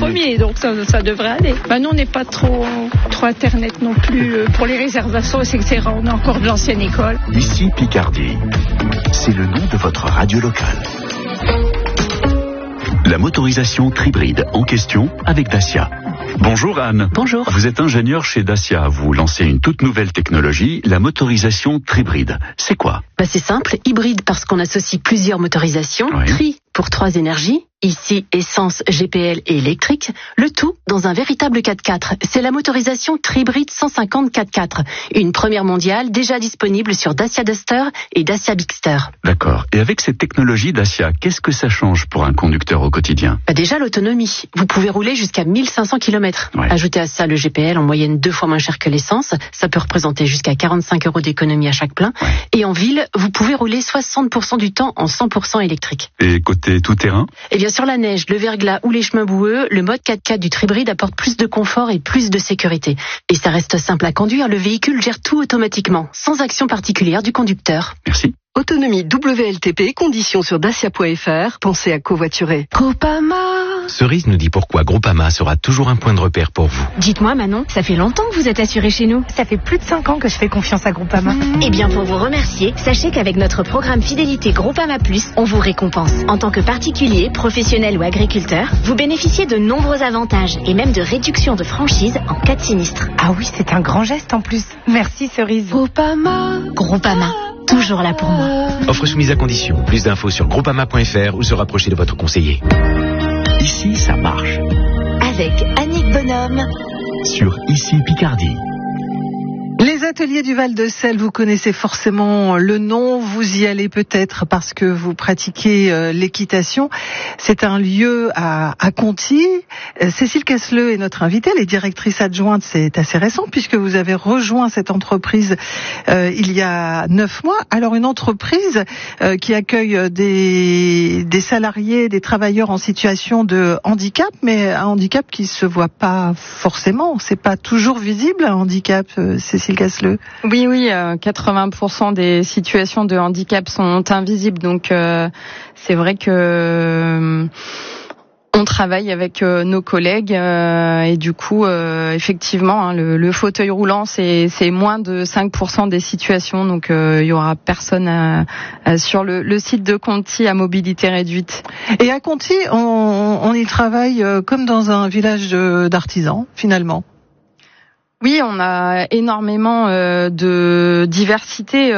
premier, donc ça devrait aller. Nous, on n'est pas trop Internet non plus pour les réservations, etc. On a encore de l'ancienne école. Ici Picardie, c'est le nom de votre radio locale. La motorisation Tribride en question avec Dacia. Bonjour Anne. Bonjour. Vous êtes ingénieur chez Dacia. Vous lancez une toute nouvelle technologie, la motorisation Tribride. C'est quoi ? C'est simple, hybride parce qu'on associe plusieurs motorisations, Oui. Tri pour 3 énergies, ici essence, GPL et électrique, le tout dans un véritable 4x4. C'est la motorisation Tribride 150 4x4, une première mondiale déjà disponible sur Dacia Duster et Dacia Bigster. D'accord. Et avec cette technologie Dacia, qu'est-ce que ça change pour un conducteur au quotidien ? Déjà l'autonomie, vous pouvez rouler jusqu'à 1500 km. Ouais. Ajoutez à ça le GPL en moyenne 2 fois moins cher que l'essence, ça peut représenter jusqu'à 45 € d'économie à chaque plein. Ouais. Et en ville, vous pouvez rouler 60% du temps en 100% électrique. Et côté tout-terrain ? Et bien sur la neige, le verglas ou les chemins boueux, le mode 4x4 du Tribride apporte plus de confort et plus de sécurité. Et ça reste simple à conduire, le véhicule gère tout automatiquement, sans action particulière du conducteur. Merci. Autonomie WLTP, conditions sur dacia.fr. Pensez à covoiturer. Groupama. Cerise nous dit pourquoi Groupama sera toujours un point de repère pour vous. Dites-moi Manon, ça fait longtemps que vous êtes assuré chez nous. Ça fait plus de 5 ans que je fais confiance à Groupama. Eh bien pour vous remercier, sachez qu'avec notre programme Fidélité Groupama Plus, on vous récompense. En tant que particulier, professionnel ou agriculteur, vous bénéficiez de nombreux avantages et même de réductions de franchise en cas de sinistre. Ah oui, c'est un grand geste en plus. Merci Cerise. Groupama. Groupama, toujours là pour moi. Offre soumise à condition. Plus d'infos sur groupama.fr ou se rapprocher de votre conseiller. Ici, ça marche. Avec Annick Bonhomme. Sur Ici Picardie. Les ateliers du Val-de-Selle, vous connaissez forcément le nom, vous y allez peut-être parce que vous pratiquez l'équitation. C'est un lieu à Conty. Cécile Casseleu est notre invitée, elle est directrice adjointe, c'est assez récent puisque vous avez rejoint cette entreprise il y a 9 mois. Alors une entreprise qui accueille des salariés, des travailleurs en situation de handicap, mais un handicap qui se voit pas forcément, c'est pas toujours visible un handicap, Cécile Casseleu. Oui, 80% des situations de handicap sont invisibles, donc c'est vrai que on travaille avec nos collègues et du coup, effectivement, le fauteuil roulant, c'est moins de 5% des situations, donc il y aura personne sur le site de Conty à mobilité réduite. Et à Conty, on y travaille comme dans un village d'artisans, finalement. Oui, on a énormément de diversité.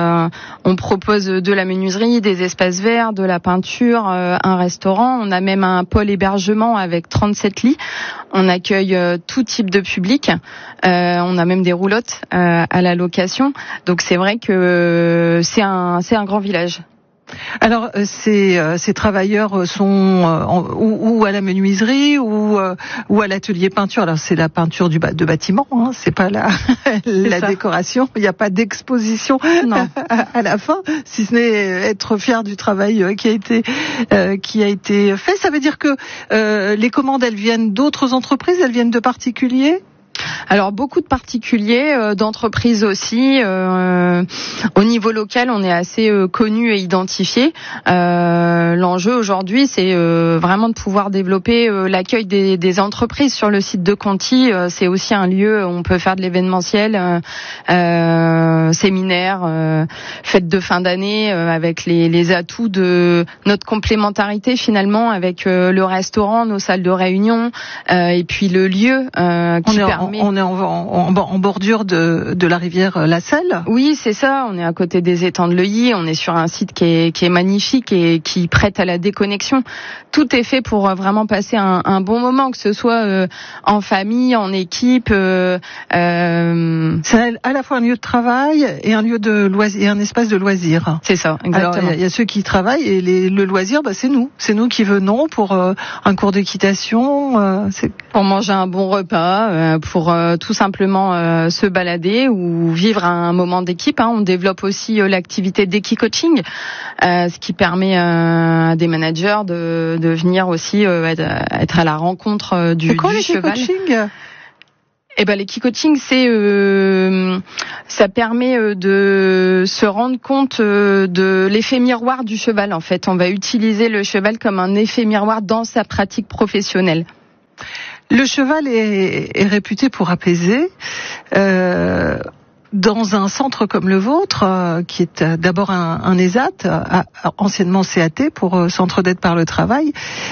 On propose de la menuiserie, des espaces verts, de la peinture, un restaurant. On a même un pôle hébergement avec 37 lits. On accueille tout type de public. On a même des roulottes à la location. Donc c'est vrai que c'est un grand village. Alors, ces travailleurs sont ou à la menuiserie ou à l'atelier peinture. Alors, c'est la peinture de bâtiment, hein, c'est pas la décoration. Il n'y a pas d'exposition à la fin, si ce n'est être fier du travail qui a été fait. Ça veut dire que les commandes, elles viennent d'autres entreprises, elles viennent de particuliers? Alors beaucoup de particuliers, d'entreprises aussi. Au niveau local, on est assez connu et identifié. L'enjeu aujourd'hui, c'est vraiment de pouvoir développer l'accueil des entreprises sur le site de Conty. C'est aussi un lieu où on peut faire de l'événementiel, séminaires, fêtes de fin d'année, avec les atouts de notre complémentarité finalement avec le restaurant, nos salles de réunion, et puis le lieu qui permet. On est en bordure de la rivière La Selle. Oui, c'est ça. On est à côté des étangs de Leuilly. On est sur un site qui est magnifique et qui prête à la déconnexion. Tout est fait pour vraiment passer un bon moment, que ce soit en famille, en équipe. C'est à la fois un lieu de travail et un lieu de loisir, et un espace de loisir. C'est ça, exactement. Alors il y a ceux qui travaillent et le loisir, c'est nous. C'est nous qui venons pour un cours d'équitation. Pour manger un bon repas, pour tout simplement se balader ou vivre un moment d'équipe. On développe aussi l'activité d'équi-coaching, ce qui permet à des managers de venir aussi être à la rencontre du cheval. Eh ben, l'équi-coaching, ça permet de se rendre compte de l'effet miroir du cheval. En fait, on va utiliser le cheval comme un effet miroir dans sa pratique professionnelle. Le cheval est réputé pour apaiser. Dans un centre comme le vôtre, qui est d'abord un ESAT, anciennement CAT pour Centre d'aide par le travail,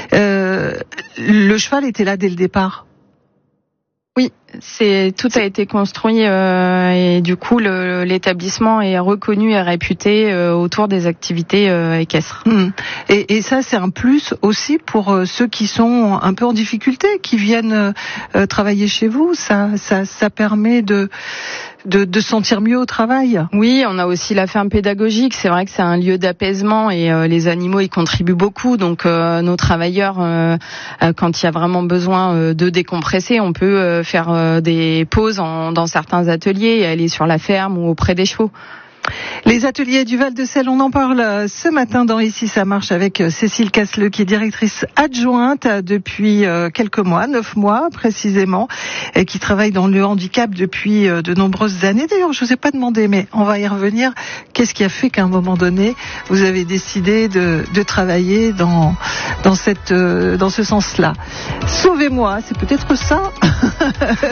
le cheval était là dès le départ. Oui, tout a été construit et du coup l'établissement est reconnu et réputé autour des activités équestres. Et ça c'est un plus aussi pour ceux qui sont un peu en difficulté, qui viennent travailler chez vous. Ça permet de se sentir mieux au travail. Oui, on a aussi la ferme pédagogique. C'est vrai que c'est un lieu d'apaisement et les animaux y contribuent beaucoup. Donc nos travailleurs, quand il y a vraiment besoin de décompresser, on peut faire des pauses dans certains ateliers et aller sur la ferme ou auprès des chevaux. Les ateliers du Val-de-Sel, on en parle ce matin dans Ici ça marche avec Cécile Casseleu qui est directrice adjointe depuis quelques mois, 9 mois précisément, et qui travaille dans le handicap depuis de nombreuses années. D'ailleurs, je vous ai pas demandé, mais on va y revenir. Qu'est-ce qui a fait qu'à un moment donné, vous avez décidé de travailler dans ce sens-là? Sauvez-moi, c'est peut-être ça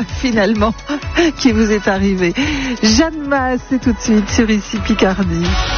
finalement qui vous est arrivé. Jeanne Masse, c'est tout de suite sur Ici Picardie.